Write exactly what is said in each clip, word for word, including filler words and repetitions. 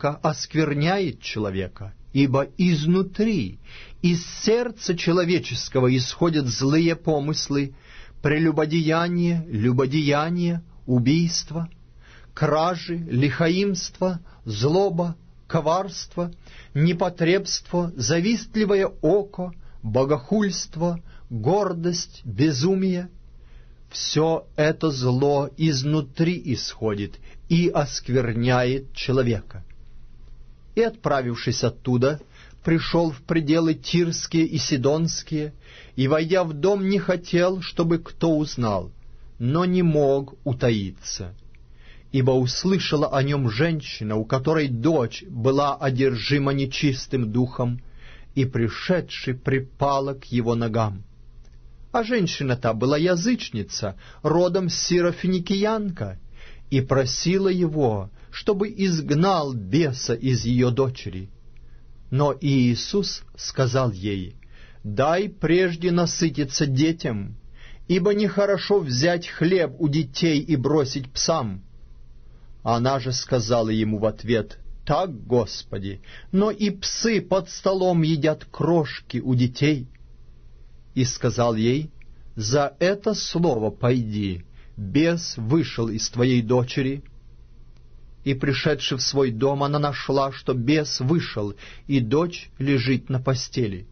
человека оскверняет человека, ибо изнутри, из сердца человеческого исходят злые помыслы, прелюбодеяние, любодеяние, убийство, кражи, лихаимство, злоба, коварство, непотребство, завистливое око, богохульство, гордость, безумие. Все это зло изнутри исходит и оскверняет человека. И, отправившись оттуда, пришел в пределы Тирские и Сидонские, и, войдя в дом, не хотел, чтобы кто узнал, но не мог утаиться. Ибо услышала о нем женщина, у которой дочь была одержима нечистым духом, и, пришедши, припала к его ногам. А женщина та была язычница, родом сирофиникиянка, и просила его, чтобы изгнал беса из ее дочери. Но Иисус сказал ей: «Дай прежде насытиться детям, ибо нехорошо взять хлеб у детей и бросить псам». Она же сказала ему в ответ: «Так, Господи, но и псы под столом едят крошки у детей». И сказал ей: «За это слово пойди, бес вышел из твоей дочери». И, пришедши в свой дом, она нашла, что бес вышел, и дочь лежит на постели.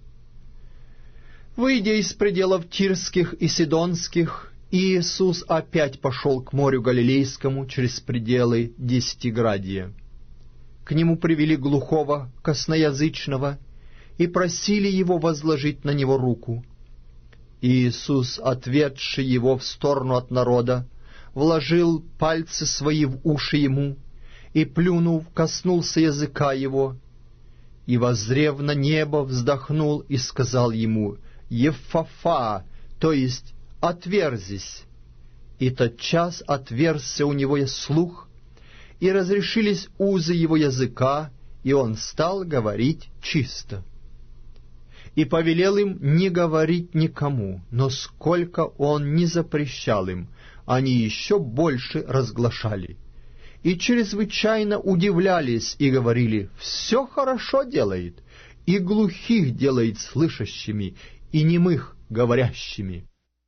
Выйдя из пределов Тирских и Сидонских, Иисус опять пошел к морю Галилейскому через пределы Десятиградия. К нему привели глухого, косноязычного, и просили его возложить на него руку. Иисус, отведши его в сторону от народа, вложил пальцы свои в уши ему, и, плюнув, коснулся языка его, и, воззрев на небо, вздохнул и сказал ему: «Еффафа», то есть «отверзись». И тотчас отверзся у него слух, и разрешились узы его языка, и он стал говорить чисто. И повелел им не говорить никому, но сколько он не запрещал им, они еще больше разглашали. И чрезвычайно удивлялись и говорили: «Все хорошо делает, и глухих делает слышащими, и немых говорящими».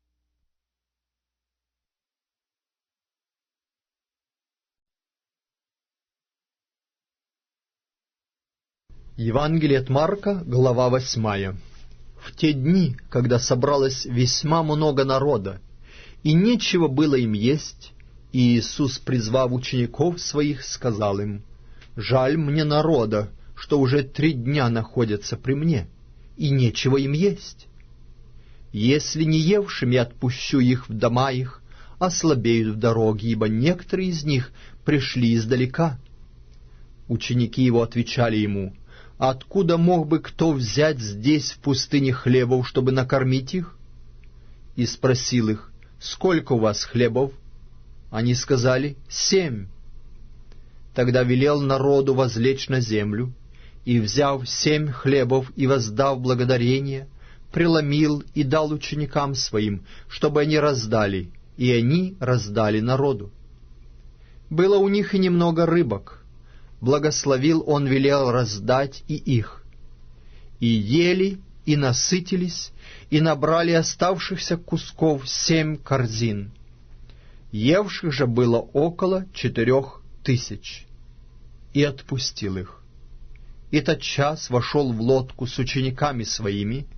Евангелие от Марка, глава восьмая. В те дни, когда собралось весьма много народа, и нечего было им есть, Иисус, призвав учеников своих, сказал им: «Жаль мне народа, что уже три дня находятся при мне, и нечего им есть. Если не евшими отпущу их в дома их, ослабеют в дороге, ибо некоторые из них пришли издалека». Ученики его отвечали ему: «Откуда мог бы кто взять здесь в пустыне хлебов, чтобы накормить их?» И спросил их: «Сколько у вас хлебов?» Они сказали: «Семь». Тогда велел народу возлечь на землю, и, взяв семь хлебов и воздав благодарение, преломил и дал ученикам своим, чтобы они раздали, и они раздали народу. Было у них и немного рыбок. Благословил он, велел раздать и их. И ели, и насытились, и набрали оставшихся кусков семь корзин. Евших же было около четырех тысяч. И отпустил их. И тотчас вошел в лодку с учениками своими,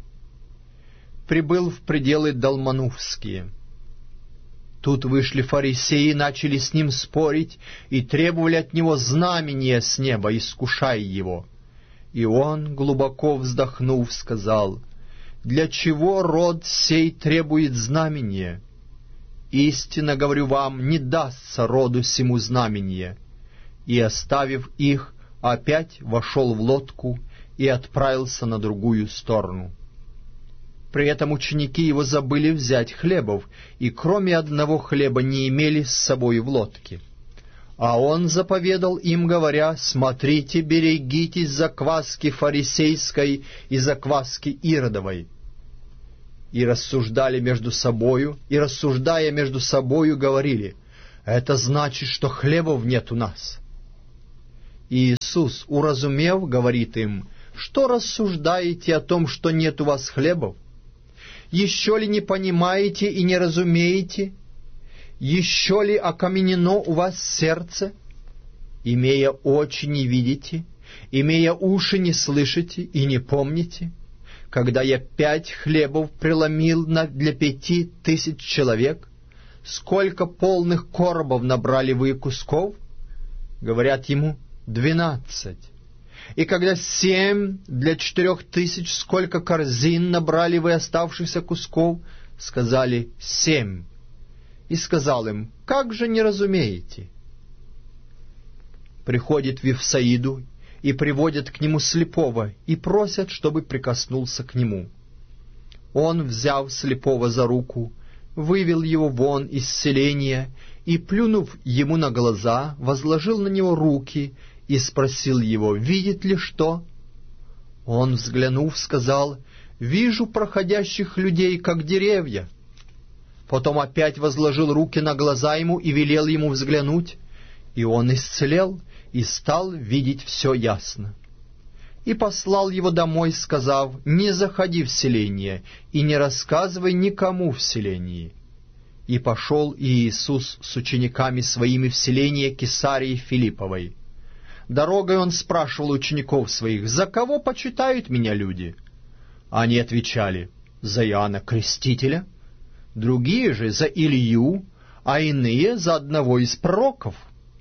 прибыл в пределы Далманувские. Тут вышли фарисеи и начали с ним спорить, и требовали от него знамения с неба, искушая его. И он, глубоко вздохнув, сказал: «Для чего род сей требует знамения? Истинно говорю вам, не дастся роду сему знамение». И, оставив их, опять вошел в лодку и отправился на другую сторону. При этом ученики его забыли взять хлебов, и кроме одного хлеба не имели с собой в лодке. А он заповедал им, говоря: «Смотрите, берегитесь закваски фарисейской и закваски Иродовой». И рассуждали между собою, и, рассуждая между собою, говорили: «Это значит, что хлебов нет у нас». И Иисус, уразумев, говорит им: «Что рассуждаете о том, что нет у вас хлебов? Еще ли не понимаете и не разумеете? Еще ли окаменено у вас сердце? Имея очи не видите, имея уши не слышите и не помните, когда я пять хлебов преломил для пяти тысяч человек, сколько полных коробов набрали вы кусков?» Говорят ему: «Двенадцать». И когда семь для четырех тысяч, сколько корзин набрали вы оставшихся кусков? Сказали: «Семь». И сказал им: «Как же не разумеете?» Приходит в Вифсаиду, и приводят к нему слепого, и просят, чтобы прикоснулся к нему. Он, взяв слепого за руку, вывел его вон из селения, и, плюнув ему на глаза, возложил на него руки и спросил его: «Видит ли что?» Он, взглянув, сказал: «Вижу проходящих людей, как деревья». Потом опять возложил руки на глаза ему и велел ему взглянуть, и он исцелел и стал видеть все ясно. И послал его домой, сказав: «Не заходи в селение и не рассказывай никому в селении». И пошел Иисус с учениками своими в селение Кесарии Филипповой. Дорогой он спрашивал учеников своих: «За кого почитают меня люди?» Они отвечали: «За Иоанна Крестителя, другие же за Илью, а иные за одного из пророков».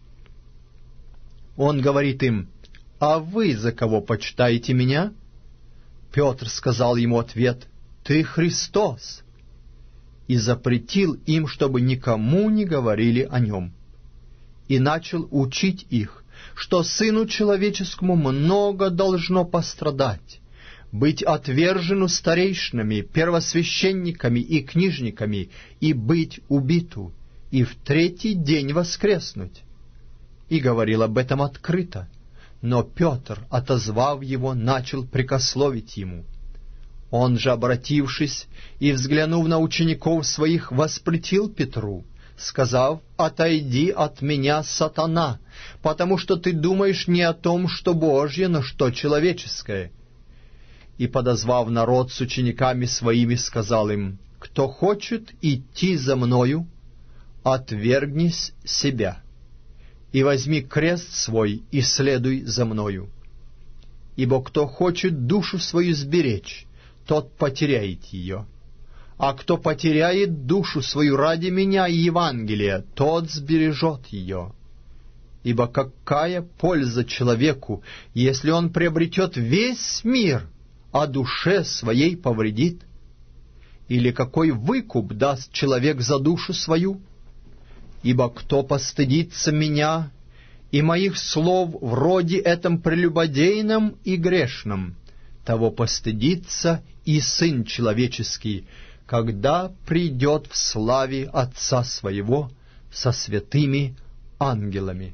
Он говорит им: «А вы за кого почитаете меня?» Петр сказал ему ответ: «Ты Христос». И запретил им, чтобы никому не говорили о нем. И начал учить их, что Сыну Человеческому много должно пострадать, быть отвержену старейшинами, первосвященниками и книжниками, и быть убиту, и в третий день воскреснуть. И говорил об этом открыто. Но Петр, отозвав его, начал прекословить ему. Он же, обратившись и взглянув на учеников своих, воспретил Петру, сказав: «Отойди от меня, сатана, потому что ты думаешь не о том, что Божье, но что человеческое». И, подозвав народ с учениками своими, сказал им: «Кто хочет идти за мною, отвергнись себя, и возьми крест свой, и следуй за мною. Ибо кто хочет душу свою сберечь, тот потеряет ее. А кто потеряет душу свою ради меня и Евангелия, тот сбережет ее. Ибо какая польза человеку, если он приобретет весь мир, а душе своей повредит? Или какой выкуп даст человек за душу свою? Ибо кто постыдится меня и моих слов в роде этом прелюбодейном и грешном, того постыдится и Сын Человеческий, когда придет в славе Отца Своего со святыми ангелами».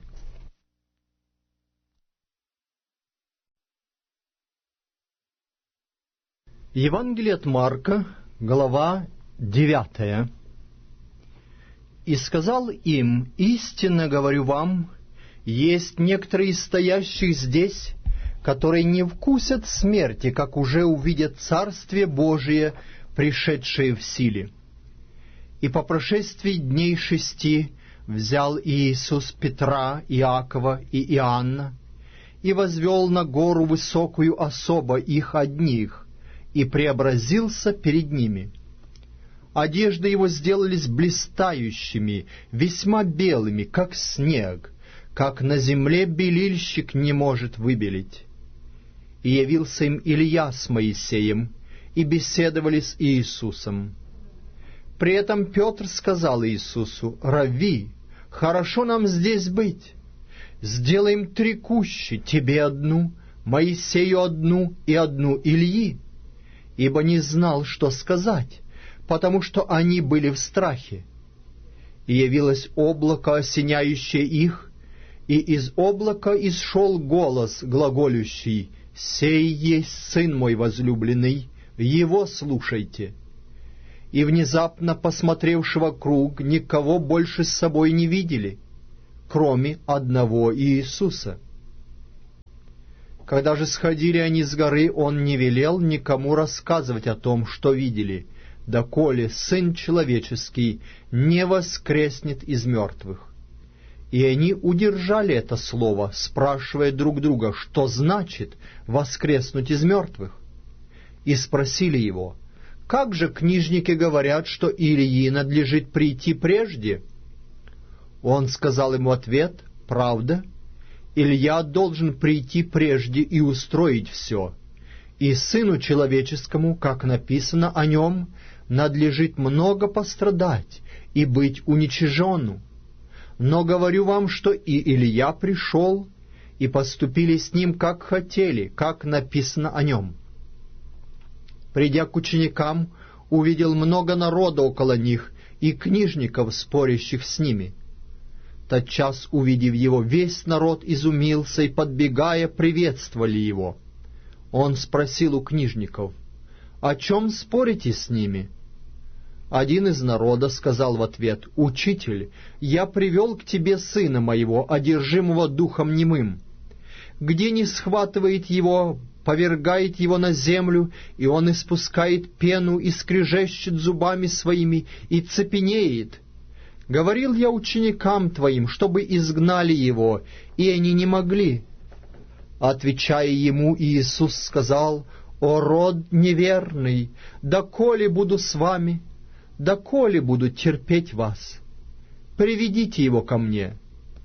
Евангелие от Марка, глава девятая. «И сказал им: истинно говорю вам, есть некоторые из стоящих здесь, которые не вкусят смерти, как уже увидят Царствие Божие, пришедшее в силе». И по прошествии дней шести взял Иисус Петра, Иакова и Иоанна, и возвел на гору высокую особо их одних, и преобразился перед ними. Одежды его сделались блистающими, весьма белыми, как снег, как на земле белильщик не может выбелить. И явился им Илья с Моисеем, и беседовали с Иисусом. При этом Петр сказал Иисусу: «Равви, хорошо нам здесь быть. Сделаем три кущи, тебе одну, Моисею одну и одну Ильи». Ибо не знал, что сказать, потому что они были в страхе. И явилось облако, осеняющее их, и из облака исшел голос глаголющий: «Сей есть Сын мой возлюбленный, Его слушайте». И внезапно, посмотревши вокруг, никого больше с собой не видели, кроме одного Иисуса. Когда же сходили они с горы, он не велел никому рассказывать о том, что видели, доколе Сын Человеческий не воскреснет из мертвых. И они удержали это слово, спрашивая друг друга, что значит воскреснуть из мертвых. И спросили его: как же книжники говорят, что Илии надлежит прийти прежде? Он сказал им в ответ: правда, Илья должен прийти прежде и устроить все. И Сыну Человеческому, как написано о нем, надлежит много пострадать и быть уничиженным. Но говорю вам, что и Илья пришел, и поступили с ним, как хотели, как написано о нем. Придя к ученикам, увидел много народа около них и книжников, спорящих с ними. Тотчас, увидев его, весь народ изумился и, подбегая, приветствовали его. Он спросил у книжников: «О чем спорите с ними?» Один из народа сказал в ответ: «Учитель, я привел к тебе сына моего, одержимого духом немым. Где не схватывает его, повергает его на землю, и он испускает пену и скрежещет зубами своими, и цепенеет. Говорил я ученикам твоим, чтобы изгнали его, и они не могли». Отвечая ему, Иисус сказал: «О род неверный, доколе буду с вами? Доколе буду терпеть вас? Приведите его ко мне».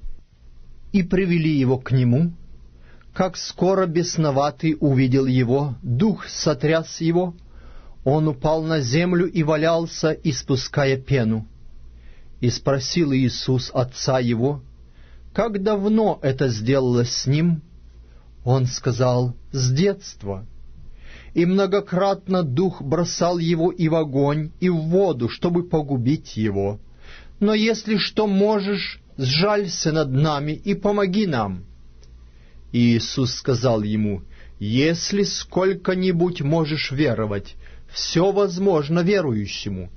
И привели его к нему. Как скоро бесноватый увидел его, дух сотряс его, он упал на землю и валялся, испуская пену. И спросил Иисус отца его: «Как давно это сделалось с ним?» Он сказал: «С детства». И многократно дух бросал его и в огонь, и в воду, чтобы погубить его. Но если что можешь, сжалься над нами и помоги нам. И Иисус сказал ему: «Если сколько-нибудь можешь веровать, все возможно верующему».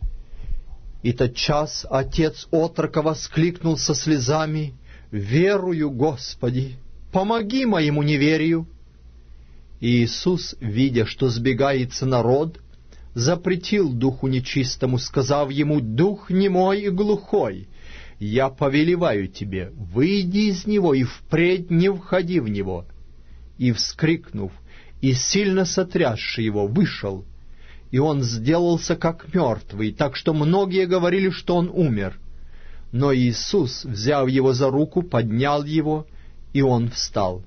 И тотчас отец отрока воскликнул со слезами: «Верую, Господи, помоги моему неверию». И Иисус, видя, что сбегается народ, запретил духу нечистому, сказав ему: «Дух немой и глухой, я повелеваю тебе, выйди из него и впредь не входи в него». И, вскрикнув, и сильно сотрясши его, вышел, и он сделался как мертвый, так что многие говорили, что он умер. Но Иисус, взяв его за руку, поднял его, и он встал.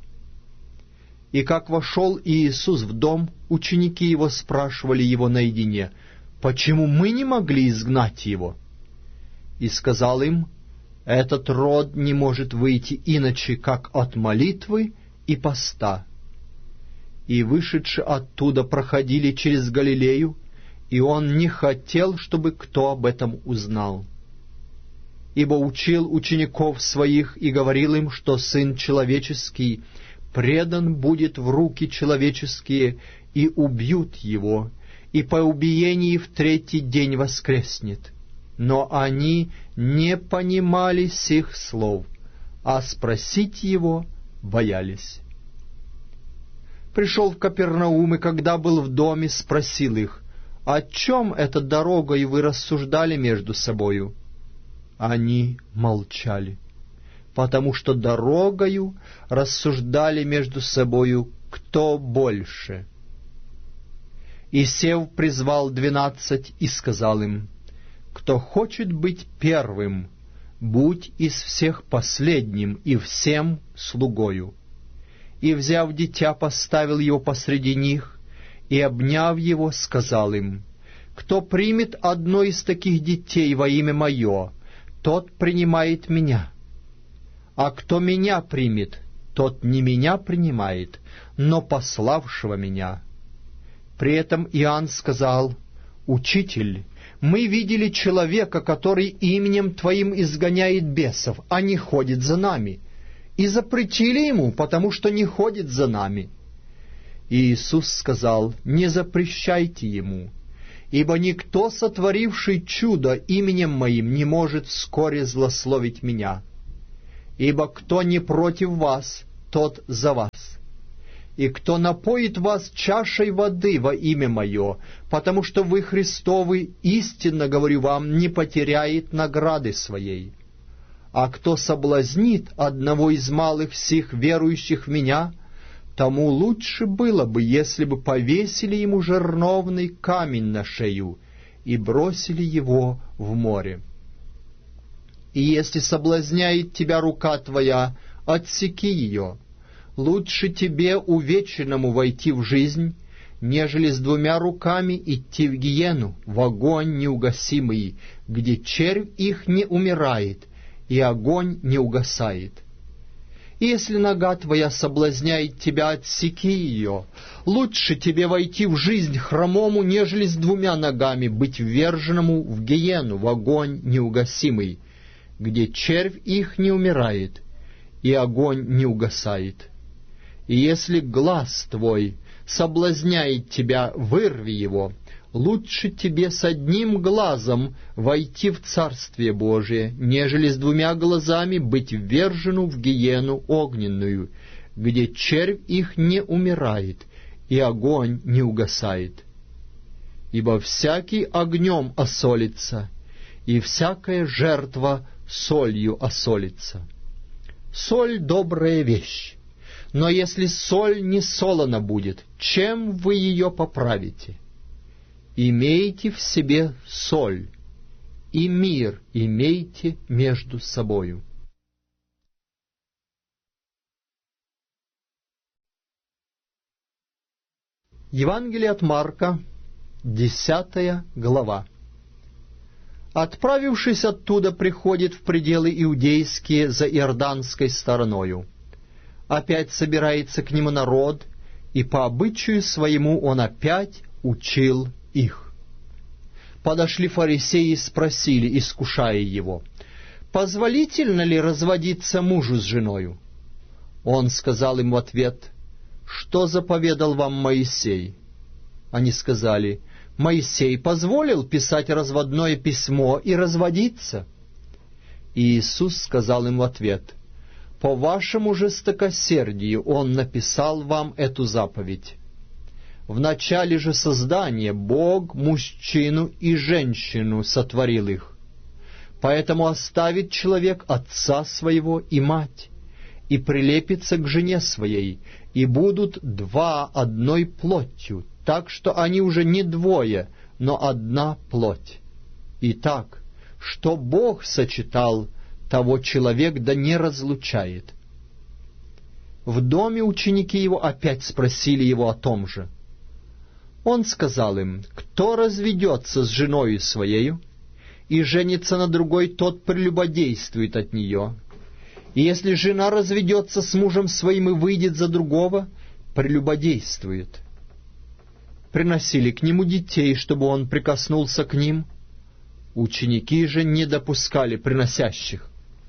И как вошел Иисус в дом, ученики его спрашивали его наедине: «Почему мы не могли изгнать его?» И сказал им: «Этот род не может выйти иначе, как от молитвы и поста». И вышедши оттуда проходили через Галилею, и он не хотел, чтобы кто об этом узнал. Ибо учил учеников своих и говорил им, что Сын Человеческий предан будет в руки человеческие, и убьют его, и по убиении в третий день воскреснет. Но они не понимали сих слов, а спросить его боялись. Пришел в Капернаум, и когда был в доме, спросил их: «О чем эта дорога, и вы рассуждали между собою?» Они молчали, потому что дорогою рассуждали между собою, кто больше. И, сев, призвал двенадцать и сказал им: «Кто хочет быть первым, будь из всех последним и всем слугою». И, взяв дитя, поставил его посреди них, и, обняв его, сказал им: «Кто примет одно из таких детей во имя Мое, тот принимает Меня. А кто Меня примет, тот не Меня принимает, но пославшего Меня». При этом Иоанн сказал: «Учитель, мы видели человека, который именем Твоим изгоняет бесов, а не ходит за нами, и запретили ему, потому что не ходит за нами». И Иисус сказал: «Не запрещайте ему, ибо никто, сотворивший чудо именем Моим, не может вскоре злословить Меня. Ибо кто не против вас, тот за вас. и кто напоит вас чашей воды во имя Мое, потому что вы Христовы, истинно говорю вам, не потеряет награды своей. А кто соблазнит одного из малых сих верующих в Меня, тому лучше было бы, если бы повесили ему жерновный камень на шею и бросили его в море. И если соблазняет тебя рука твоя, отсеки ее. Лучше тебе увеченному войти в жизнь, нежели с двумя руками идти в гиену, в огонь неугасимый, где червь их не умирает, и огонь не угасает. И если нога твоя соблазняет тебя, отсеки ее. Лучше тебе войти в жизнь хромому, нежели с двумя ногами быть вверженному в гиену, в огонь неугасимый, где червь их не умирает, и огонь не угасает. И если глаз твой соблазняет тебя, вырви его. Лучше тебе с одним глазом войти в Царствие Божие, нежели с двумя глазами быть ввержену в гиену огненную, где червь их не умирает, и огонь не угасает. Ибо всякий огнем осолится, и всякая жертва солью осолится. Соль — добрая вещь, но если соль не солона будет, чем вы ее поправите? Имейте в себе соль, и мир имейте между собою. Евангелие от Марка, десятая глава. Отправившись оттуда, приходит в пределы иудейские за иорданской стороною. Опять собирается к нему народ, и по обычаю своему он опять учил их. Подошли фарисеи и спросили, искушая его: «Позволительно ли разводиться мужу с женою?» Он сказал им в ответ: «Что заповедал вам Моисей?» Они сказали: «Моисей позволил писать разводное письмо и разводиться». И Иисус сказал им в ответ: «По вашему жестокосердию Он написал вам эту заповедь. В начале же создания Бог мужчину и женщину сотворил их. Поэтому оставит человек отца своего и мать, и прилепится к жене своей, и будут два одной плотью, так что они уже не двое, но одна плоть. Итак, что Бог сочетал, того человек да не разлучает». В доме ученики его опять спросили его о том же. Он сказал им: «Кто разведется с женою своею и женится на другой, тот прелюбодействует от нее. И если жена разведется с мужем своим и выйдет за другого, прелюбодействует». Приносили к нему детей, чтобы он прикоснулся к ним. Ученики же не допускали приносящих.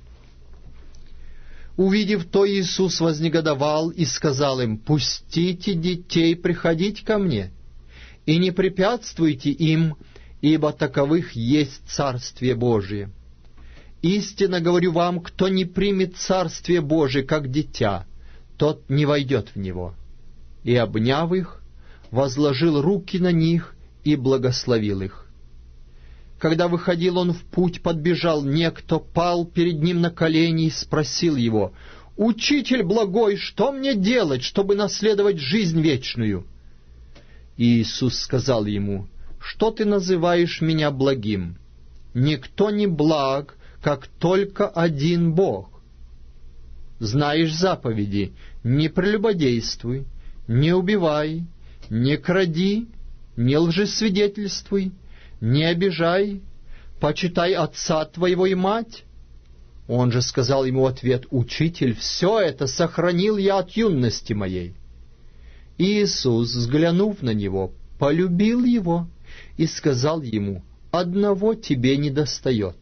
Увидев то, Иисус вознегодовал и сказал им: «Пустите детей приходить ко мне, и не препятствуйте им, ибо таковых есть Царствие Божие. Истинно говорю вам, кто не примет Царствие Божие как дитя, тот не войдет в него». И, обняв их, возложил руки на них и благословил их. Когда выходил он в путь, подбежал некто, пал перед ним на колени и спросил его: «Учитель благой, что мне делать, чтобы наследовать жизнь вечную?» И Иисус сказал ему: «Что ты называешь меня благим? Никто не благ, как только один Бог. Знаешь заповеди: не прелюбодействуй, не убивай, не кради, не лжесвидетельствуй, не обижай, почитай отца твоего и мать». Он же сказал ему в ответ: «Учитель, все это сохранил я от юности моей». И Иисус, взглянув на него, полюбил его и сказал ему: «Одного тебе недостает.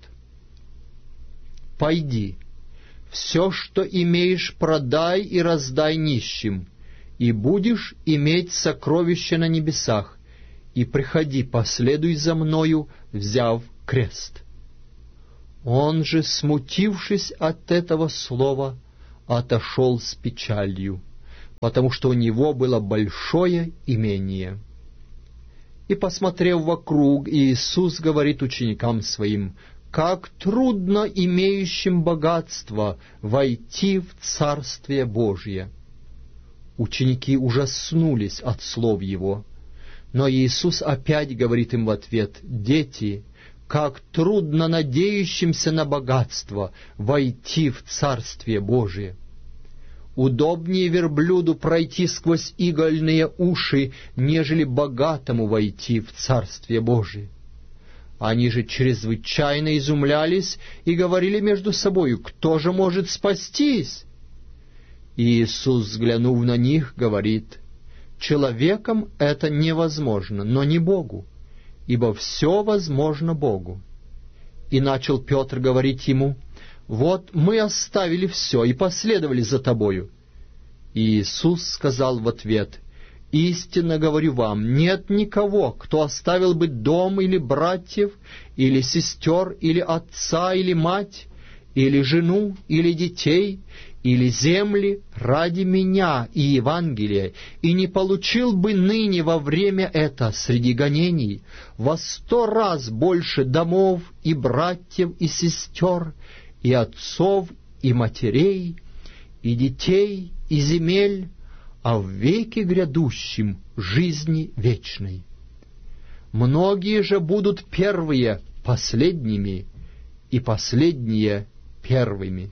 Пойди, все, что имеешь, продай и раздай нищим, и будешь иметь сокровища на небесах, и приходи, последуй за мною, взяв крест». Он же, смутившись от этого слова, отошел с печалью, потому что у него было большое имение. И, посмотрев вокруг, Иисус говорит ученикам Своим: «Как трудно имеющим богатство войти в Царствие Божие!» Ученики ужаснулись от слов Его, но Иисус опять говорит им в ответ: «Дети, как трудно надеющимся на богатство войти в Царствие Божие! Удобнее верблюду пройти сквозь игольные уши, нежели богатому войти в Царствие Божие». Они же чрезвычайно изумлялись и говорили между собою: «Кто же может спастись?» И Иисус, взглянув на них, говорит: «Человеком это невозможно, но не Богу, ибо все возможно Богу». И начал Петр говорить ему: «Вот мы оставили все и последовали за тобою». И Иисус сказал в ответ: «Истинно говорю вам, нет никого, кто оставил бы дом или братьев, или сестер, или отца, или мать, или жену, или детей, или земли ради Меня и Евангелия, и не получил бы ныне во время это среди гонений во сто раз больше домов и братьев и сестер, и отцов и матерей, и детей, и земель, а в веке грядущем жизни вечной. Многие же будут первые последними, и последние первыми».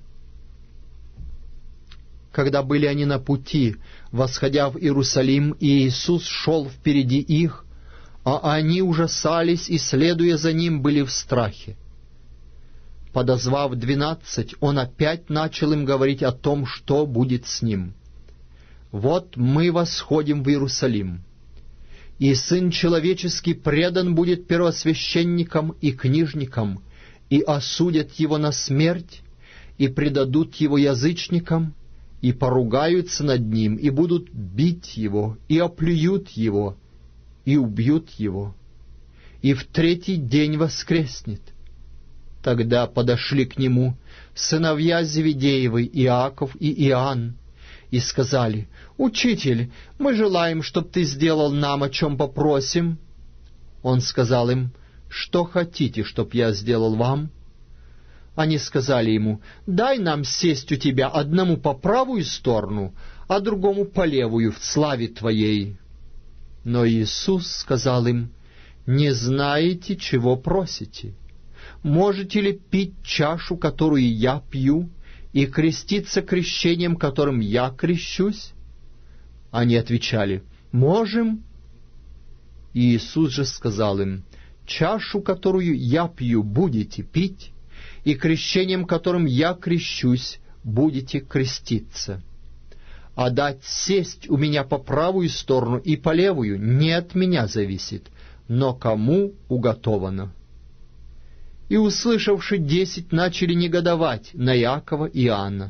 Когда были они на пути, восходя в Иерусалим, и Иисус шел впереди их, а они ужасались и, следуя за Ним, были в страхе. Подозвав двенадцать, Он опять начал им говорить о том, что будет с Ним. «Вот мы восходим в Иерусалим, и Сын Человеческий предан будет первосвященникам и книжникам, и осудят Его на смерть, и предадут Его язычникам, и поругаются над Ним, и будут бить Его, и оплюют Его, и убьют Его, и в третий день воскреснет». Тогда подошли к Нему сыновья Зеведеевы, Иаков и Иоанн, и сказали: «Учитель, мы желаем, чтоб Ты сделал нам, о чем попросим». Он сказал им: «Что хотите, чтоб я сделал вам?» Они сказали Ему: «Дай нам сесть у Тебя одному по правую сторону, а другому по левую в славе Твоей». Но Иисус сказал им: «Не знаете, чего просите. Можете ли пить чашу, которую я пью, и креститься крещением, которым я крещусь?» Они отвечали: «Можем». Иисус же сказал им: «Чашу, которую я пью, будете пить, и крещением, которым я крещусь, будете креститься. А дать сесть у Меня по правую сторону и по левую не от Меня зависит, но кому уготовано». И, услышавши десять, начали негодовать на Иакова и Иоанна.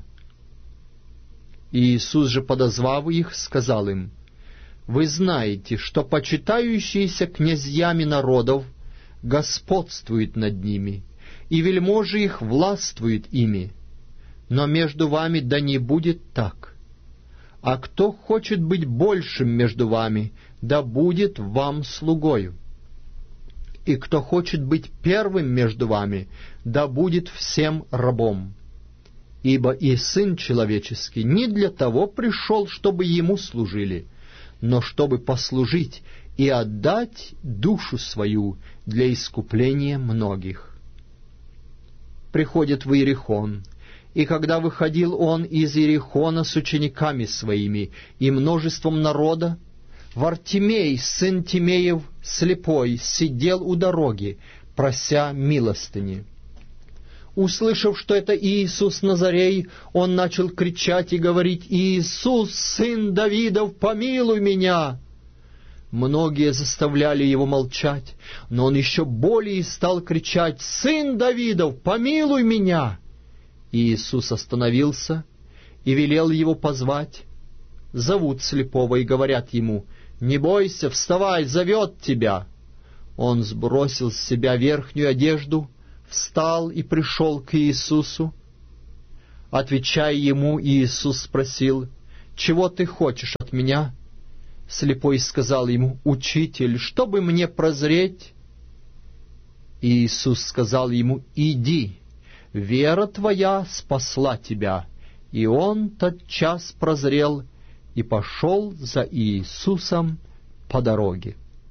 И Иисус же, подозвав их, сказал им: «Вы знаете, что почитающиеся князьями народов господствуют над ними, и вельможи их властвуют ими. Но между вами да не будет так. А кто хочет быть большим между вами, да будет вам слугою. И кто хочет быть первым между вами, да будет всем рабом. Ибо и Сын Человеческий не для того пришел, чтобы Ему служили, но чтобы послужить и отдать душу свою для искупления многих». Приходит в Иерихон, и когда выходил Он из Иерихона с учениками Своими и множеством народа, Вартимей, сын Тимеев, слепой, сидел у дороги, прося милостыни. Услышав, что это Иисус Назарей, он начал кричать и говорить: «Иисус, сын Давидов, помилуй меня!» Многие заставляли его молчать, но он еще более стал кричать: «Сын Давидов, помилуй меня!» И Иисус остановился и велел его позвать. Зовут слепого и говорят ему: «Не бойся, вставай, зовет тебя». Он сбросил с себя верхнюю одежду, встал и пришел к Иисусу. Отвечая ему, Иисус спросил: чего ты хочешь от меня?» Слепой сказал ему: «Учитель, чтобы мне прозреть». И Иисус сказал ему: «Иди, вера твоя спасла тебя». И он тотчас прозрел и пошел за Иисусом по дороге.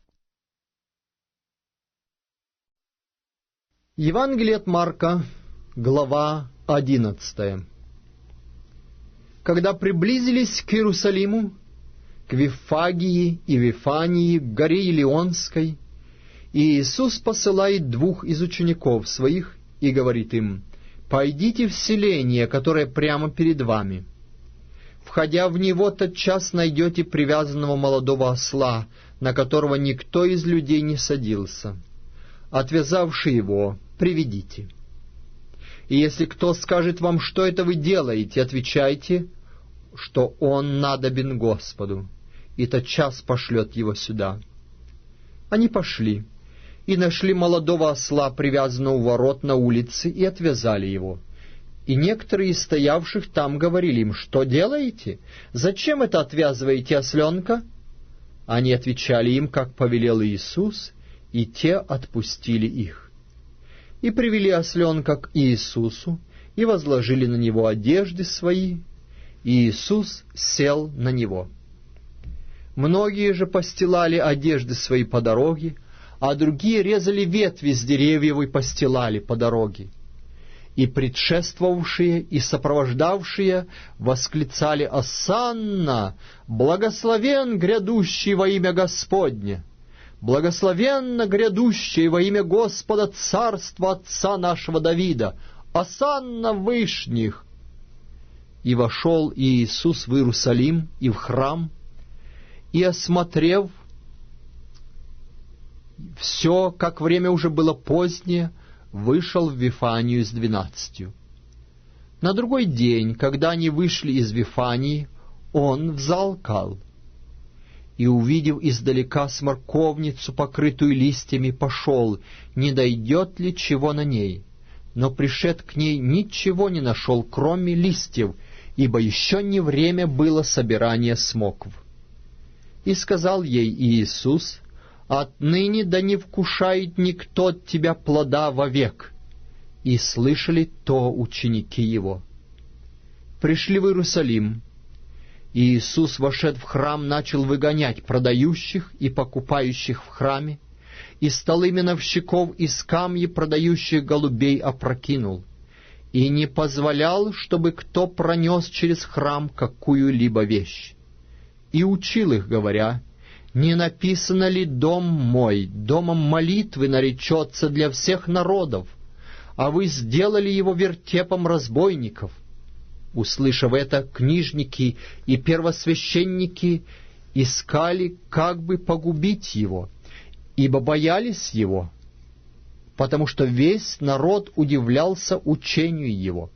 Евангелие от Марка, глава одиннадцатая. Когда приблизились к Иерусалиму, к Вифагии и Вифании, к горе Илионской, Иисус посылает двух из учеников своих и говорит им: «Пойдите в селение, которое прямо перед вами. Входя в него, тотчас найдете привязанного молодого осла, на которого никто из людей не садился. Отвязавши его, приведите. И если кто скажет вам, что это вы делаете, отвечайте, что он надобен Господу, и тотчас пошлет его сюда». Они пошли и нашли молодого осла, привязанного у ворот на улице, и отвязали его. И некоторые из стоявших там говорили им: «Что делаете? Зачем это отвязываете осленка?» Они отвечали им, как повелел Иисус, и те отпустили их. И привели осленка к Иисусу, и возложили на него одежды свои, и Иисус сел на него. Многие же постилали одежды свои по дороге, а другие резали ветви с деревьев и постилали по дороге. И предшествовавшие и сопровождавшие восклицали: «Осанна! Благословен грядущий во имя Господне! Благословенно грядущий во имя Господа царства отца нашего Давида! Осанна вышних!» И вошел Иисус в Иерусалим и в храм, и, осмотрев все, как время уже было позднее, вышел в Вифанию с двенадцатью. На другой день, когда они вышли из Вифании, он взалкал. И, увидев издалека сморковницу, покрытую листьями, пошел, не дойдет ли чего на ней. Но, пришед к ней, ничего не нашел, кроме листьев, ибо еще не время было собирания смокв. И сказал ей Иисус: «Отныне да не вкушает никто от тебя плода вовек». И слышали то ученики его. Пришли в Иерусалим. И Иисус, вошед в храм, начал выгонять продающих и покупающих в храме, и столы миновщиков и скамьи продающих голубей опрокинул, и не позволял, чтобы кто пронес через храм какую-либо вещь. И учил их, говоря: «Не написано ли: дом мой домом молитвы наречется для всех народов, а вы сделали его вертепом разбойников?» Услышав это, книжники и первосвященники искали, как бы погубить его, ибо боялись его, потому что весь народ удивлялся учению его.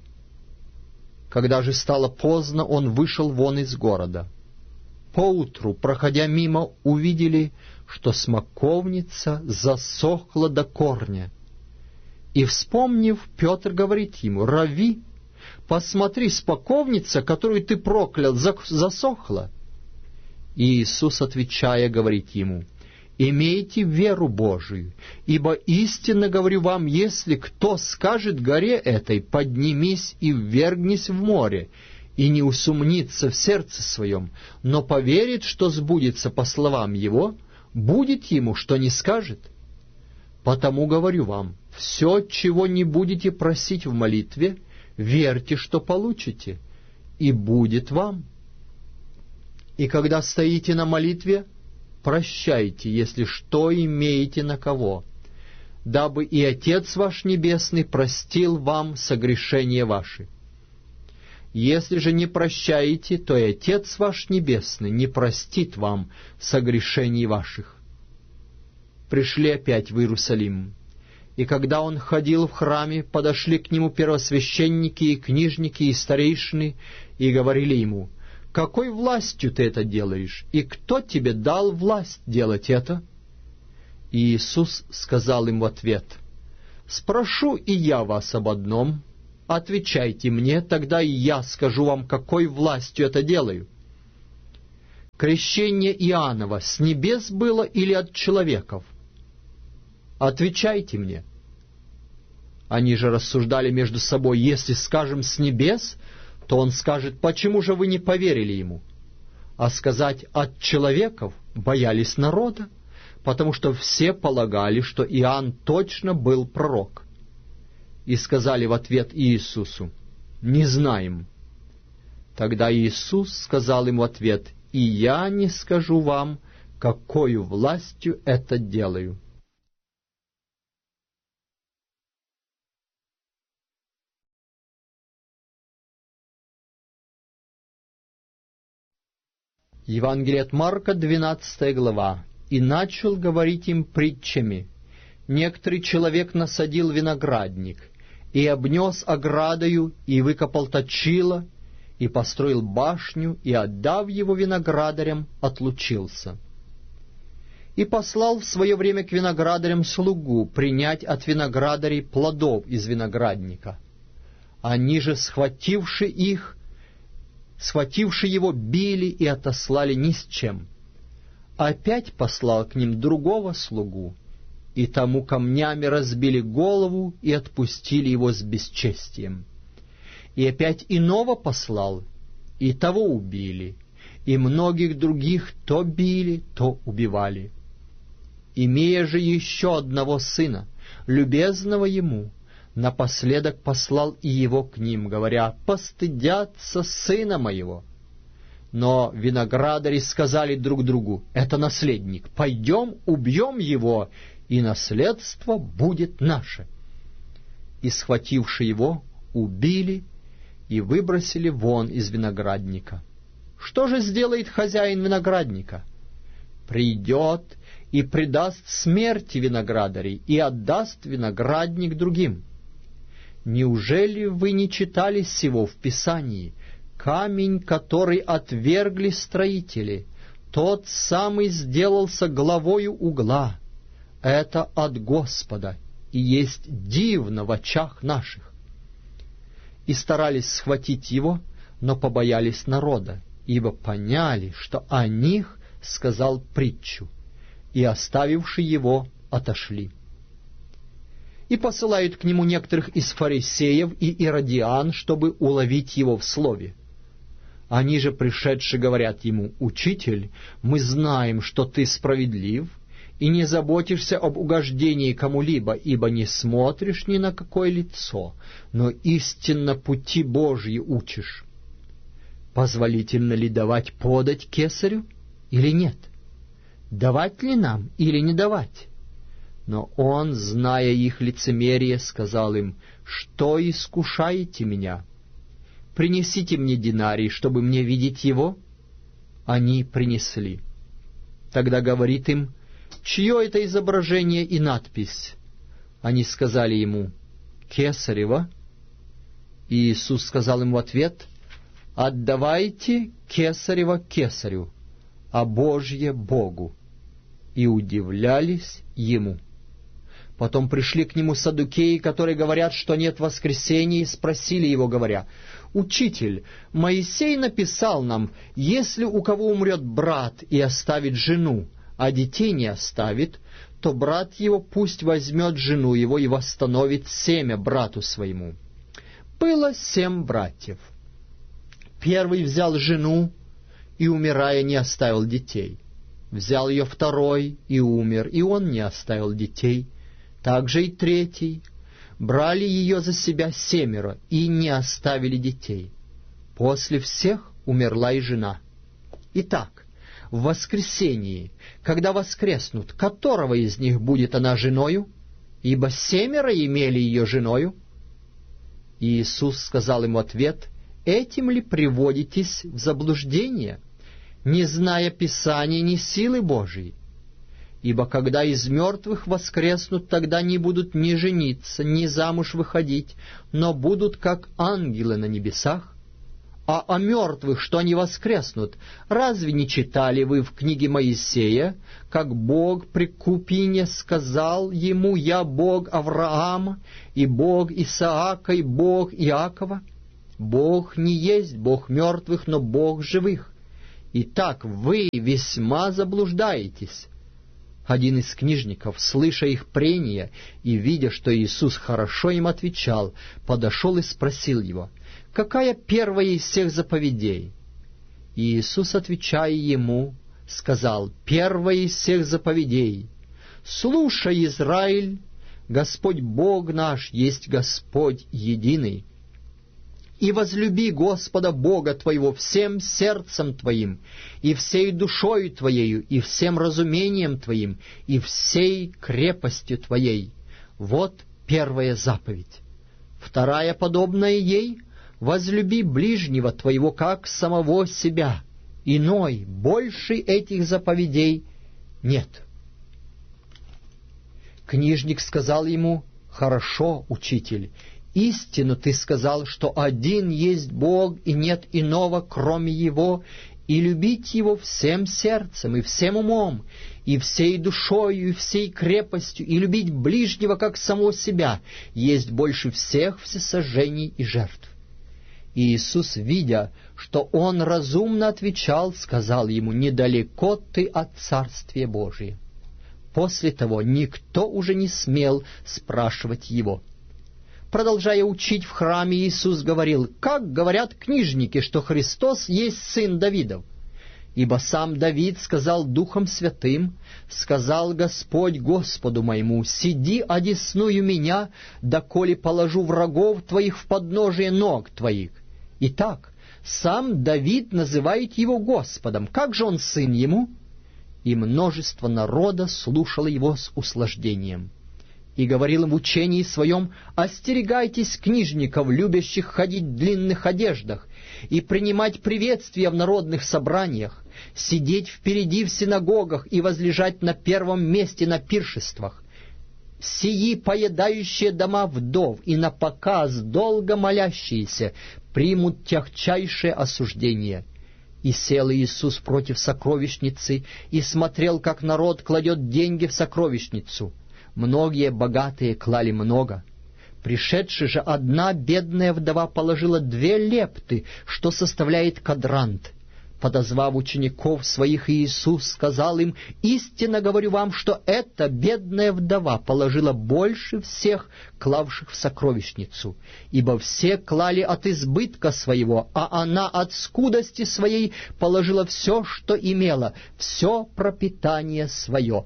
Когда же стало поздно, он вышел вон из города. Поутру, проходя мимо, увидели, что смоковница засохла до корня. И, вспомнив, Петр говорит ему: «Рави, посмотри, смоковница, которую ты проклял, засохла». И Иисус, отвечая, говорит ему: «Имейте веру Божию, ибо истинно говорю вам, если кто скажет горе этой: поднимись и ввергнись в море, и не усомнится в сердце своем, но поверит, что сбудется по словам его, будет ему, что не скажет. Потому говорю вам, все, чего не будете просить в молитве, верьте, что получите, и будет вам. И когда стоите на молитве, прощайте, если что имеете на кого, дабы и Отец ваш Небесный простил вам согрешения ваши. Если же не прощаете, то и Отец ваш Небесный не простит вам согрешений ваших». Пришли опять в Иерусалим. И когда он ходил в храме, подошли к нему первосвященники и книжники и старейшины, и говорили ему: «Какой властью ты это делаешь? И кто тебе дал власть делать это?» И Иисус сказал им в ответ: «Спрошу и я вас об одном. Отвечайте мне, тогда и я скажу вам, какой властью это делаю. крещение Иоаннова с небес было или от человеков? Отвечайте мне». Они же рассуждали между собой: если скажем «с небес», то он скажет: «Почему же вы не поверили ему?» А сказать «от человеков» боялись народа, потому что все полагали, что Иоанн точно был пророк. И сказали в ответ Иисусу: «Не знаем». Тогда Иисус сказал им в ответ: «И я не скажу вам, какою властью это делаю». Евангелие от Марка, двенадцатая глава. «И начал говорить им притчами. Некоторый человек насадил виноградник, и обнес оградою, и выкопал точило, и построил башню, и, отдав его виноградарям, отлучился. И послал в свое время к виноградарям слугу принять от виноградарей плодов из виноградника. Они же, схвативши их, схвативши его, били и отослали ни с чем. Опять послал к ним другого слугу, и тому камнями разбили голову и отпустили его с бесчестием. И опять иного послал, и того убили, и многих других то били, то убивали. Имея же еще одного сына, любезного ему, напоследок послал и его к ним, говоря: «Постыдятся сына моего». Но виноградари сказали друг другу: «Это наследник, пойдем, убьем его, и наследство будет наше». И, схвативши его, убили и выбросили вон из виноградника. Что же сделает хозяин виноградника? Придет и предаст смерти виноградарей, и отдаст виноградник другим. Неужели вы не читали сего в Писании? Камень, который отвергли строители, тот самый сделался главою угла. Это от Господа, и есть дивно в очах наших. И старались схватить его, но побоялись народа, ибо поняли, что о них сказал притчу, и, оставивши его, отошли. И посылают к нему некоторых из фарисеев и иродиан, чтобы уловить его в слове. Они же, пришедши, говорят ему: «Учитель, мы знаем, что ты справедлив, и не заботишься об угождении кому-либо, ибо не смотришь ни на какое лицо, но истинно пути Божьи учишь. Позволительно ли давать подать кесарю или нет? Давать ли нам или не давать?» Но он, зная их лицемерие, сказал им: «Что искушаете меня? Принесите мне динарий, чтобы мне видеть его». Они принесли. Тогда говорит им: «Чье это изображение и надпись?» Они сказали ему: «Кесарева». И Иисус сказал им в ответ: «Отдавайте кесарева кесарю, а Божье Богу». И удивлялись ему. Потом пришли к нему саддукеи, которые говорят, что нет воскресения, и спросили его, говоря: «Учитель, Моисей написал нам, если у кого умрет брат и оставит жену, а детей не оставит, то брат его пусть возьмет жену его и восстановит семя брату своему. Было семь братьев. Первый взял жену и, умирая, не оставил детей. Взял ее второй и умер, и он не оставил детей. Также и третий. Брали ее за себя семеро и не оставили детей. После всех умерла и жена. Итак, в воскресении, когда воскреснут, которого из них будет она женою? Ибо семеро имели ее женою». И Иисус сказал им в ответ: «Этим ли приводитесь в заблуждение, не зная Писания, ни силы Божией? Ибо когда из мертвых воскреснут, тогда не будут ни жениться, ни замуж выходить, но будут как ангелы на небесах. А о мертвых, что они воскреснут, разве не читали вы в книге Моисея, как Бог при Купине сказал ему: «Я Бог Авраама, и Бог Исаака, и Бог Иакова»? Бог не есть Бог мертвых, но Бог живых. Итак, вы весьма заблуждаетесь». Один из книжников, слыша их прения и видя, что Иисус хорошо им отвечал, подошел и спросил его: «Какая первая из всех заповедей?» И Иисус, отвечая ему, сказал: «Первая из всех заповедей: слушай, Израиль, Господь Бог наш есть Господь единый. И возлюби Господа Бога твоего всем сердцем твоим, и всей душою твоею, и всем разумением твоим, и всей крепостью твоей». Вот первая заповедь. Вторая, подобная ей: возлюби ближнего твоего, как самого себя. Иной, больше этих заповедей нет. Книжник сказал ему: «Хорошо, учитель, истину ты сказал, что один есть Бог, и нет иного, кроме Его, и любить Его всем сердцем, и всем умом, и всей душою, и всей крепостью, и любить ближнего, как самого себя, есть больше всех всесожжений и жертв». И Иисус, видя, что он разумно отвечал, сказал ему: «Недалеко ты от Царствия Божия». После того никто уже не смел спрашивать его. Продолжая учить в храме, Иисус говорил: «Как говорят книжники, что Христос есть сын Давидов? Ибо сам Давид сказал Духом Святым: сказал Господь Господу моему: сиди одесную меня, доколе положу врагов твоих в подножие ног твоих». Итак, сам Давид называет его Господом. Как же он сын ему? И множество народа слушало его с услаждением. И говорил им в учении своем: «Остерегайтесь книжников, любящих ходить в длинных одеждах, и принимать приветствия в народных собраниях, сидеть впереди в синагогах и возлежать на первом месте на пиршествах. Сии, поедающие дома вдов и на показ долго молящиеся, примут тягчайшее осуждение». И сел Иисус против сокровищницы и смотрел, как народ кладет деньги в сокровищницу. Многие богатые клали много. Пришедшая же одна бедная вдова положила две лепты, что составляет квадрант. Подозвав учеников своих, Иисус сказал им: «Истинно говорю вам, что эта бедная вдова положила больше всех, клавших в сокровищницу, ибо все клали от избытка своего, а она от скудости своей положила все, что имела, все пропитание свое».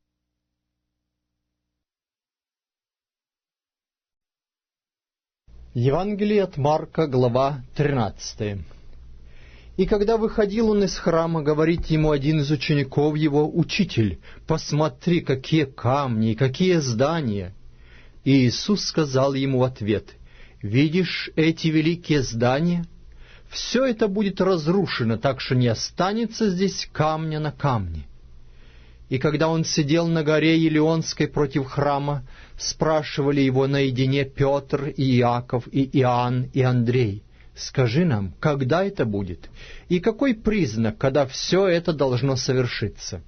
Евангелие от Марка, глава тринадцатая. И когда выходил он из храма, говорит ему один из учеников его: «Учитель, посмотри, какие камни и какие здания!» И Иисус сказал ему в ответ: «Видишь эти великие здания? Все это будет разрушено, так что не останется здесь камня на камне». И когда он сидел на горе Елеонской против храма, спрашивали его наедине Петр и Иаков и Иоанн и Андрей: «Скажи нам, когда это будет, и какой признак, когда все это должно совершиться?»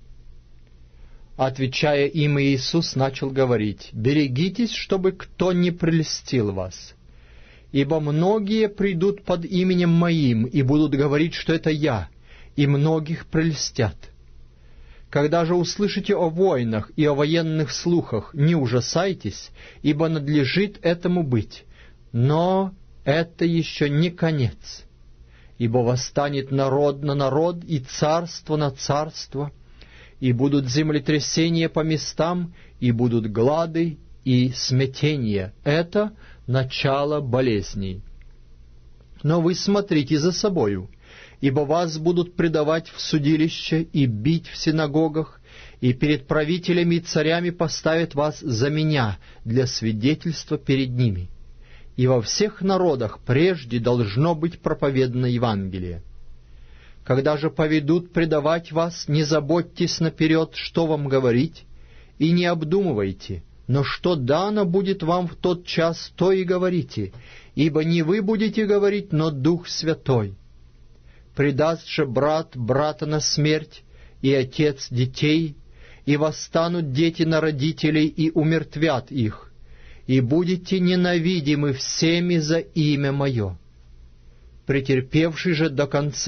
Отвечая им, Иисус начал говорить: «Берегитесь, чтобы кто не прельстил вас. Ибо многие придут под именем Моим и будут говорить, что это Я, и многих прельстят. Когда же услышите о войнах и о военных слухах, не ужасайтесь, ибо надлежит этому быть. Но это еще не конец. Ибо восстанет народ на народ и царство на царство, и будут землетрясения по местам, и будут глады и смятения. Это начало болезней. Но вы смотрите за собою, ибо вас будут предавать в судилище и бить в синагогах, и перед правителями и царями поставят вас за меня для свидетельства перед ними. И во всех народах прежде должно быть проповедано Евангелие. Когда же поведут предавать вас, не заботьтесь наперед, что вам говорить, и не обдумывайте, но что дано будет вам в тот час, то и говорите, ибо не вы будете говорить, но Дух Святой. Предаст же брат брата на смерть, и отец детей, и восстанут дети на родителей, и умертвят их, и будете ненавидимы всеми за имя Мое. Претерпевший же до конца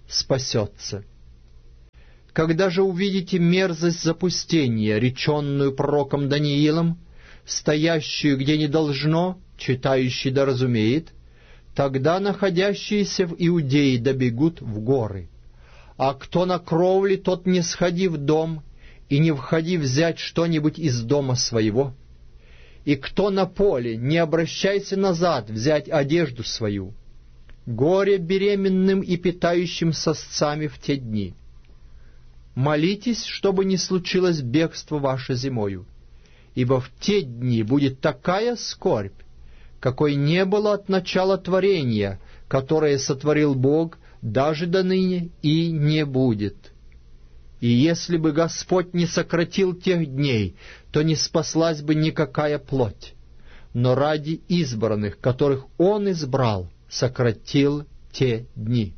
спасется. Когда же увидите мерзость запустения, реченную пророком Даниилом, стоящую где не должно, читающий да разумеет, тогда находящиеся в Иудее добегут в горы. А кто на кровле, тот не сходи в дом, и не входи взять что-нибудь из дома своего. И кто на поле, не обращайся назад взять одежду свою. Горе беременным и питающим сосцами в те дни. Молитесь, чтобы не случилось бегство ваше зимою, ибо в те дни будет такая скорбь, какой не было от начала творения, которое сотворил Бог, даже до ныне и не будет. И если бы Господь не сократил тех дней, то не спаслась бы никакая плоть. Но ради избранных, которых Он избрал, сократил те дни.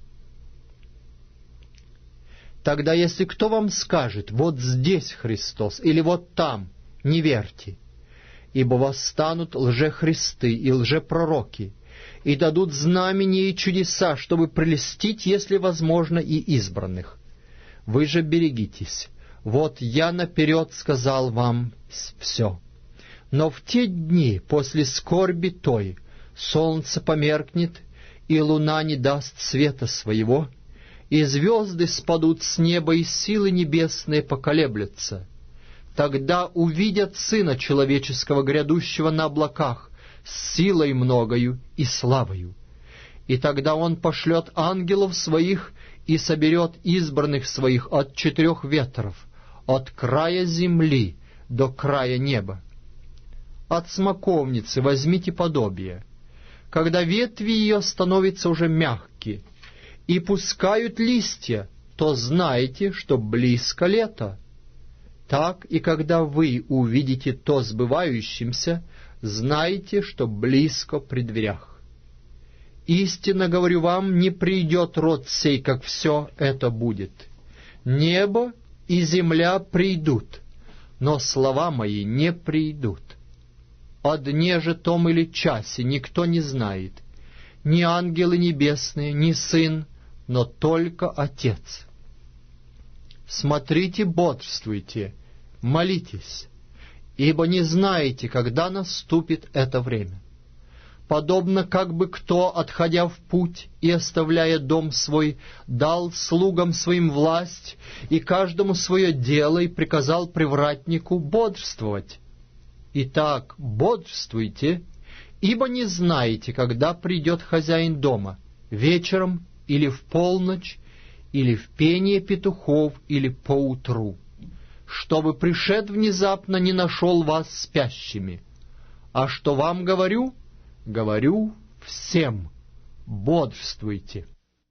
Тогда, если кто вам скажет, вот здесь Христос, или вот там, не верьте, ибо восстанут лжехристы и лжепророки, и дадут знамения и чудеса, чтобы прельстить, если возможно, и избранных. Вы же берегитесь, вот я наперед сказал вам все. Но в те дни после скорби той солнце померкнет, и луна не даст света своего, и звезды спадут с неба, и силы небесные поколеблются. Тогда увидят Сына Человеческого, грядущего на облаках, с силой многою и славою. И тогда Он пошлет ангелов Своих и соберет избранных Своих от четырех ветров, от края земли до края неба. От смоковницы возьмите подобие. Когда ветви ее становятся уже мягкие и пускают листья, то знайте, что близко лето. Так и когда вы увидите то сбывающимся, знайте, что близко при дверях. Истинно говорю вам, не придет род сей, как все это будет. Небо и земля придут, но слова мои не придут. О дне же том или часе никто не знает, ни ангелы небесные, ни Сын, но только Отец. Смотрите, бодрствуйте, молитесь, ибо не знаете, когда наступит это время. Подобно как бы кто, отходя в путь и оставляя дом свой, дал слугам своим власть и каждому свое дело и приказал привратнику бодрствовать. Итак, бодрствуйте, ибо не знаете, когда придет хозяин дома, вечером или в полночь, или в пение петухов, или поутру, чтобы пришед внезапно не нашел вас спящими. А что вам говорю? Говорю всем: бодрствуйте.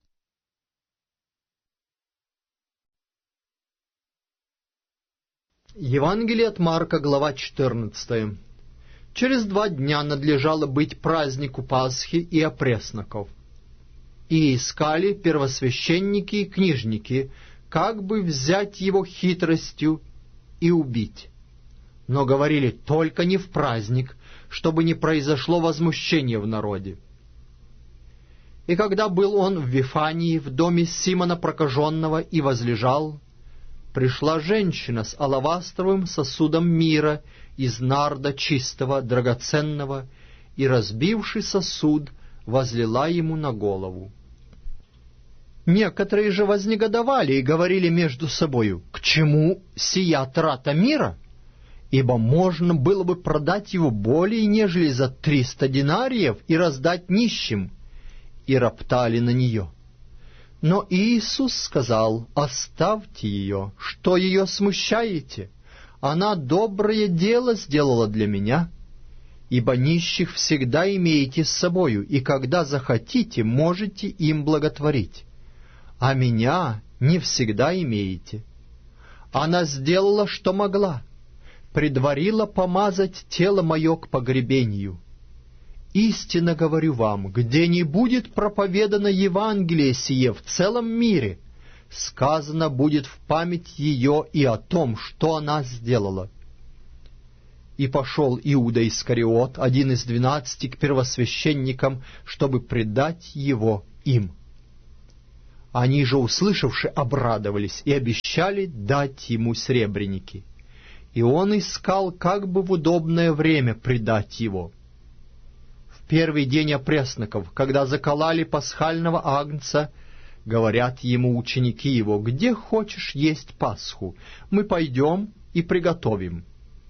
Евангелие от Марка, глава четырнадцатая. Через два дня надлежало быть празднику Пасхи и опресноков. И искали первосвященники и книжники, как бы взять его хитростью и убить. Но говорили: только не в праздник, чтобы не произошло возмущение в народе. И когда был он в Вифании, в доме Симона Прокаженного, и возлежал, пришла женщина с алавастровым сосудом мира из нарда чистого, драгоценного, и, разбивши сосуд, возлила ему на голову. Некоторые же вознегодовали и говорили между собою: к чему сия трата мира? Ибо можно было бы продать его более, нежели за триста динариев, и раздать нищим. И роптали на нее. Но Иисус сказал: оставьте ее, что ее смущаете? Она доброе дело сделала для меня. Ибо нищих всегда имеете с собою, и когда захотите, можете им благотворить. А меня не всегда имеете. Она сделала, что могла, предварила помазать тело мое к погребению. Истинно говорю вам, где не будет проповедано Евангелие сие в целом мире, сказано будет в память ее и о том, что она сделала. И пошел Иуда Искариот, один из двенадцати, к первосвященникам, чтобы предать его им. Они же, услышавши, обрадовались и обещали дать ему сребреники. И он искал, как бы в удобное время предать его. В первый день опресноков, когда закололи пасхального агнца, говорят ему ученики его: «Где хочешь есть Пасху? Мы пойдем и приготовим».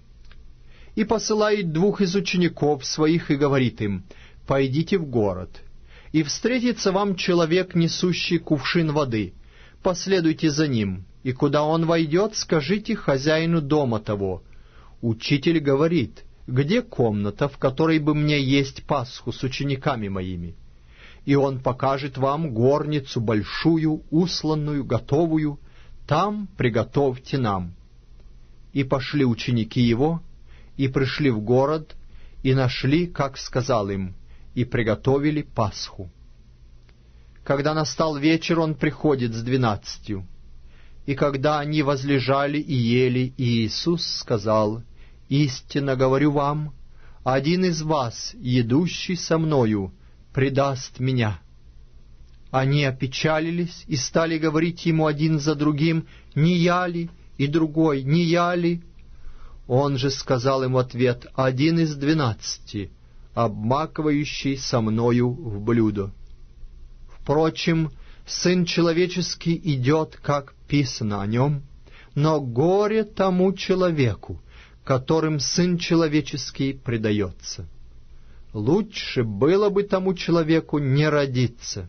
И посылает двух из учеников своих и говорит им: «Пойдите в город, и встретится вам человек, несущий кувшин воды. Последуйте за ним, и куда он войдет, скажите хозяину дома того: Учитель говорит, где комната, в которой бы мне есть Пасху с учениками моими? И он покажет вам горницу большую, усланную, готовую. Там приготовьте нам». И пошли ученики его, и пришли в город, и нашли, как сказал им, и приготовили Пасху. Когда настал вечер, он приходит с двенадцатью. И когда они возлежали и ели, Иисус сказал: «Истинно говорю вам, один из вас, едущий со мною, предаст меня». Они опечалились и стали говорить ему один за другим: «Не я ли?» И другой: «Не я ли?» Он же сказал им в ответ: «Один из двенадцати, обмакивающий со мною в блюдо. Впрочем, Сын Человеческий идет, как писано о нем, но горе тому человеку, которым Сын Человеческий предается. Лучше было бы тому человеку не родиться».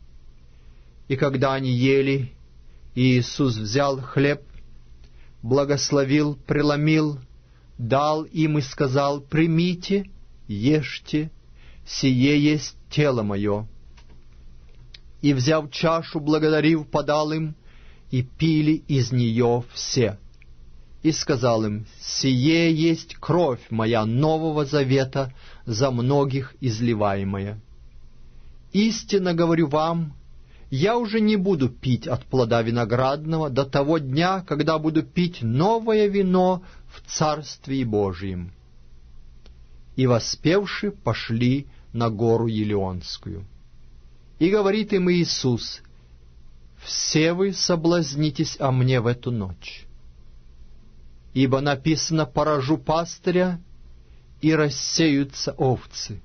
И когда они ели, Иисус взял хлеб, благословил, преломил, дал им и сказал: «Примите, ешьте, сие есть тело мое». И, взяв чашу, благодарив, подал им, и пили из нее все. И сказал им: «Сие есть кровь моя нового завета, за многих изливаемая. Истинно говорю вам, я уже не буду пить от плода виноградного до того дня, когда буду пить новое вино в Царствии Божием». И воспевши, пошли на гору Елеонскую. И говорит им Иисус: «Все вы соблазнитесь о мне в эту ночь. Ибо написано: поражу пастыря, и рассеются овцы.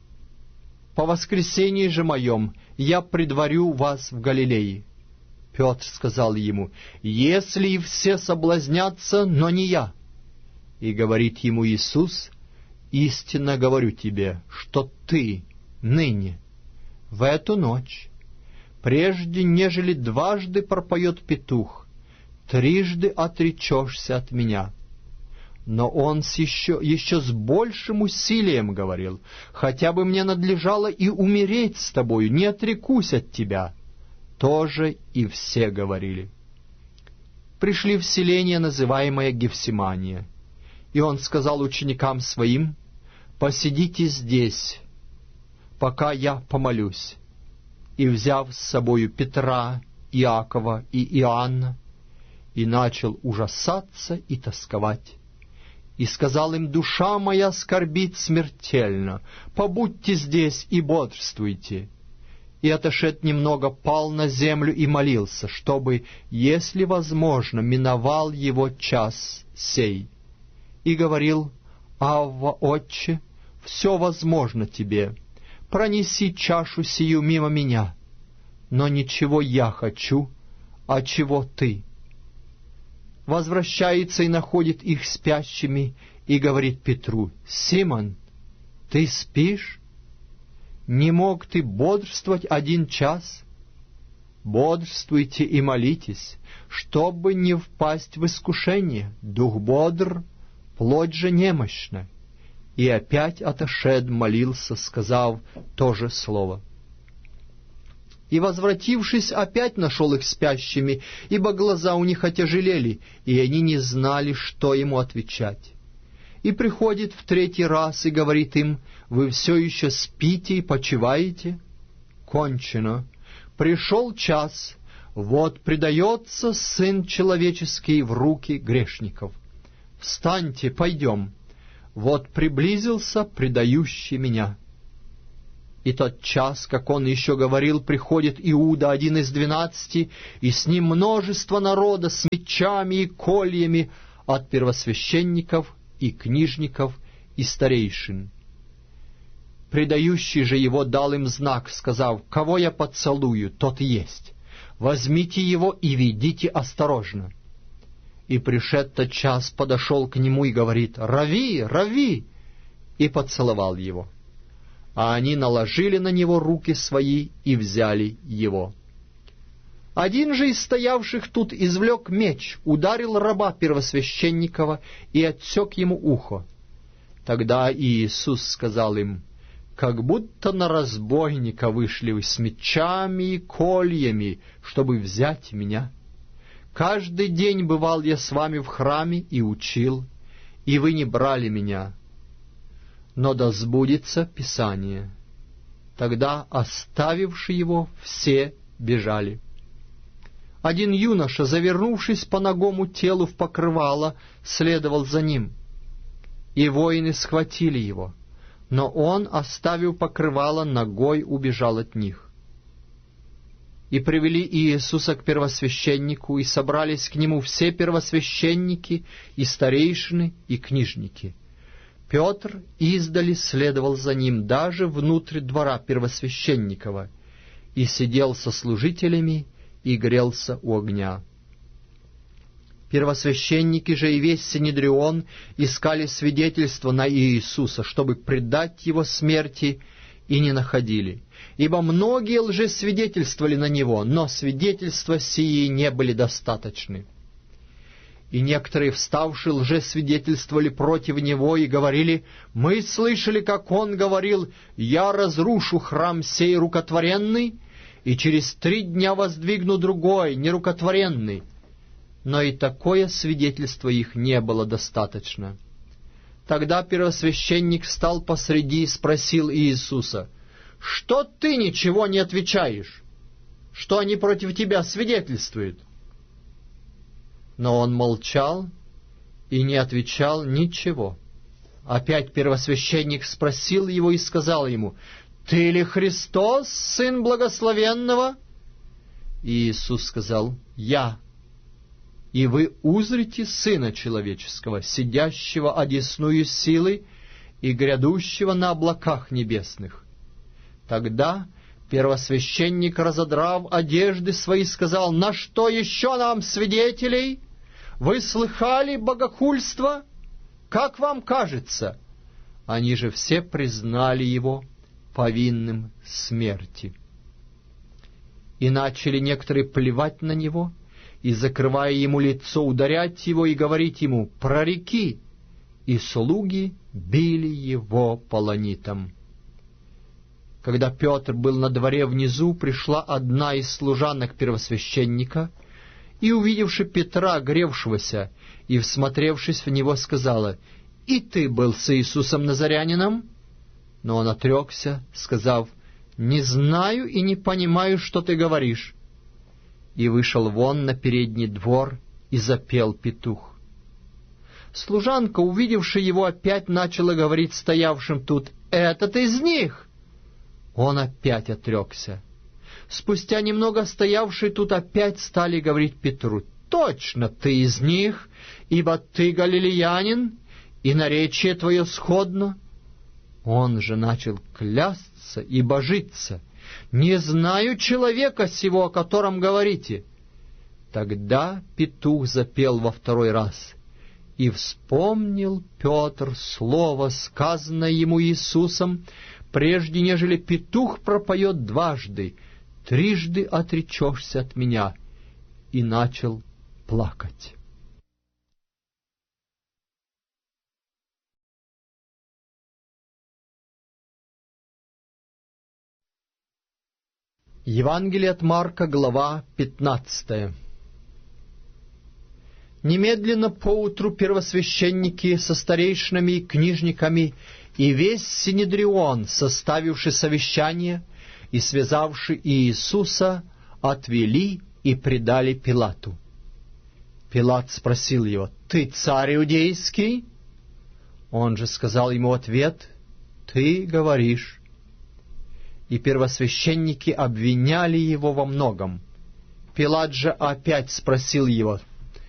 По воскресении же моем я предварю вас в Галилее». Петр сказал ему: «Если и все соблазнятся, но не я». И говорит ему Иисус: «Истинно говорю тебе, что ты ныне, в эту ночь, прежде нежели дважды пропоет петух, трижды отречешься от меня». Но он с еще, еще с большим усилием говорил: «Хотя бы мне надлежало и умереть с тобою, не отрекусь от тебя». Тоже и все говорили. Пришли в селение, называемое Гефсимания, и он сказал ученикам своим: «Посидите здесь, пока я помолюсь». И, взяв с собою Петра, Иакова и Иоанна, и начал ужасаться и тосковать. И сказал им: «Душа моя скорбит смертельно, побудьте здесь и бодрствуйте». И, отошед немного, пал на землю и молился, чтобы, если возможно, миновал его час сей. И говорил: «Авва, Отче, все возможно тебе, пронеси чашу сию мимо меня, но ничего я хочу, а чего ты». Возвращается и находит их спящими, и говорит Петру: «Симон, ты спишь? Не мог ты бодрствовать один час? Бодрствуйте и молитесь, чтобы не впасть в искушение. Дух бодр, плоть же немощна». И опять отошед молился, сказав то же слово. И, возвратившись, опять нашел их спящими, ибо глаза у них отяжелели, и они не знали, что ему отвечать. И приходит в третий раз и говорит им: «Вы все еще спите и почиваете? Кончено. Пришел час, вот предается Сын Человеческий в руки грешников. Встаньте, пойдем, вот приблизился предающий меня». И тот час, как он еще говорил, приходит Иуда, один из двенадцати, и с ним множество народа с мечами и кольями от первосвященников и книжников и старейшин. Предающий же его дал им знак, сказав: «Кого я поцелую, тот есть. Возьмите его и ведите осторожно». И пришед тот час подошел к нему и говорит: «Рави, рави!» и поцеловал его. А они наложили на него руки свои и взяли его. Один же из стоявших тут извлек меч, ударил раба первосвященникова и отсек ему ухо. Тогда Иисус сказал им: «Как будто на разбойника вышли вы с мечами и кольями, чтобы взять меня. Каждый день бывал я с вами в храме и учил, и вы не брали меня. Но да сбудется Писание». Тогда, оставивши его, все бежали. Один юноша, завернувшись по нагому телу в покрывало, следовал за ним. И воины схватили его, но он, оставив покрывало, ногой убежал от них. И привели Иисуса к первосвященнику, и собрались к нему все первосвященники, и старейшины, и книжники. Петр издали следовал за ним даже внутрь двора первосвященникова, и сидел со служителями и грелся у огня. Первосвященники же и весь Синедрион искали свидетельства на Иисуса, чтобы предать его смерти, и не находили, ибо многие лжесвидетельствовали на него, но свидетельства сии не были достаточны. И некоторые, вставшие, лжесвидетельствовали против него и говорили: «Мы слышали, как он говорил: я разрушу храм сей рукотворенный, и через три дня воздвигну другой, нерукотворенный». Но и такое свидетельство их не было достаточно. Тогда первосвященник встал посреди и спросил Иисуса: «Что ты ничего не отвечаешь? Что они против тебя свидетельствуют?» Но он молчал и не отвечал ничего. Опять первосвященник спросил его и сказал ему: «Ты ли Христос, Сын Благословенного?» И Иисус сказал: «Я. И вы узрите Сына Человеческого, сидящего одесную силы и грядущего на облаках небесных». Тогда первосвященник, разодрав одежды свои, сказал: «На что еще нам свидетелей? Вы слыхали богохульство? Как вам кажется?» Они же все признали его повинным смерти. И начали некоторые плевать на него, и, закрывая ему лицо, ударять его и говорить ему: «Прореки!» И слуги били его полонитом. Когда Петр был на дворе внизу, пришла одна из служанок первосвященника, и, увидевши Петра, гревшегося, и всмотревшись в него, сказала: «И ты был с Иисусом Назарянином?» Но он отрекся, сказав: «Не знаю и не понимаю, что ты говоришь». И вышел вон на передний двор, и запел петух. Служанка, увидевши его, опять начала говорить стоявшим тут: «Этот из них!» Он опять отрекся. Спустя немного стоявшие тут опять стали говорить Петру: «Точно ты из них, ибо ты галилеянин, и наречие твое сходно». Он же начал клясться и божиться: «Не знаю человека сего, о котором говорите». Тогда петух запел во второй раз, и вспомнил Петр слово, сказанное ему Иисусом, прежде нежели петух пропоет дважды: «Трижды отречешься от меня», и начал плакать. Евангелие от Марка, глава пятнадцатая. Немедленно поутру первосвященники со старейшинами и книжниками и весь Синедрион, составивший совещание и связавший Иисуса, отвели и предали Пилату. Пилат спросил его: «Ты царь иудейский?» Он же сказал ему в ответ: «Ты говоришь». и первосвященники обвиняли его во многом. Пилат же опять спросил его: